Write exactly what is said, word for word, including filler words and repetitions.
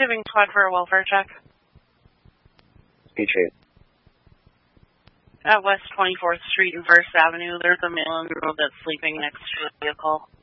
Living Squad for a welfare check. Patriot. At West twenty-fourth Street and First Avenue, there's a male on the road that's sleeping next to a vehicle.